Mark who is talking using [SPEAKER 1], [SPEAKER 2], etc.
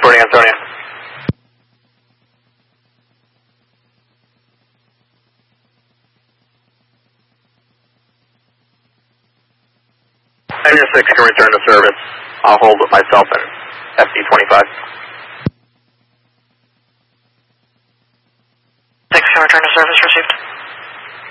[SPEAKER 1] Transporting Antonio. Engine 6 can return to service. I'll hold with myself and FD-25.
[SPEAKER 2] 6 can return to service,